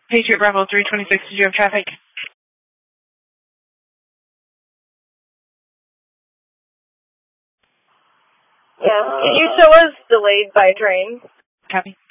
Patriot Bravo 326, did you have traffic? Yeah. Can you show us delayed by train? Copy.